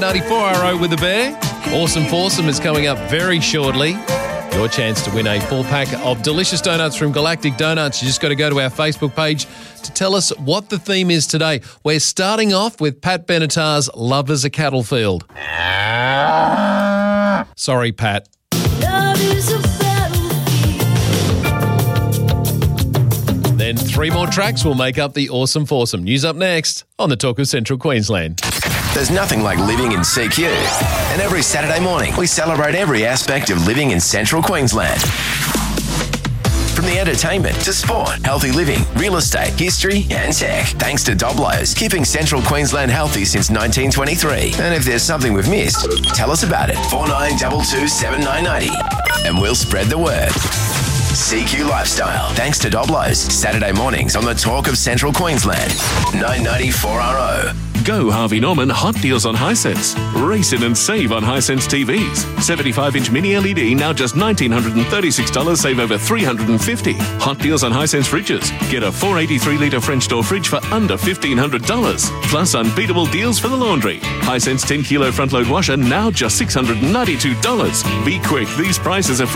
94RO with the Bear. Awesome Foursome is coming up very shortly. Your chance to win a 4-pack of delicious donuts from Galactic Donuts. You just got to go to our Facebook page to tell us what the theme is today. We're starting off with Pat Benatar's Loved as a Cattle Field. Sorry, Pat. Love is a battlefield. Then 3 more tracks will make up the Awesome Foursome. News up next on the Talk of Central Queensland. There's nothing like living in CQ. And every Saturday morning, we celebrate every aspect of living in Central Queensland. From the entertainment to sport, healthy living, real estate, history and tech. Thanks to Doblos, keeping Central Queensland healthy since 1923. And if there's something we've missed, tell us about it. 4922 7990. And we'll spread the word. CQ Lifestyle. Thanks to Doblos. Saturday mornings on the Talk of Central Queensland. 994RO. Go Harvey Norman hot deals on Hisense. Race in and save on Hisense TVs. 75-inch mini LED now just $1,936, save over $350. Hot deals on Hisense fridges. Get a 483-litre French door fridge for under $1,500. Plus unbeatable deals for the laundry. Hisense 10-kilo front-load washer now just $692. Be quick, these prices are